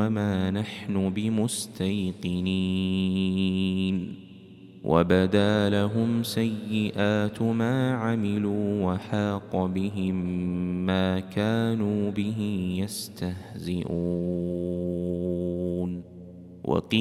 وما نحن بمستيقنين وبدا لهم سيئات ما عملوا وحاق بهم ما كانوا به يستهزئون